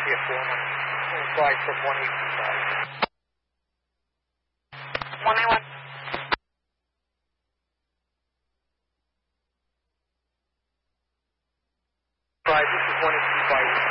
be a 4-1. Fly from 185. 181. This is 185.